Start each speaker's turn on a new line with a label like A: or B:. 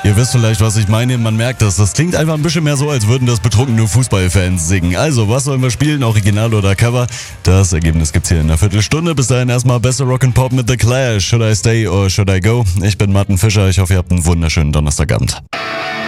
A: Ihr wisst vielleicht, was ich meine, man merkt das. Das klingt einfach ein bisschen mehr so, als würden das betrunkene Fußballfans singen. Also, was sollen wir spielen, Original oder Cover? Das Ergebnis gibt's hier in einer Viertelstunde. Bis dahin erstmal besser Rock'n'Pop mit The Clash. Should I stay or should I go? Ich bin Martin Fischer, ich hoffe, ihr habt einen wunderschönen Donnerstagabend.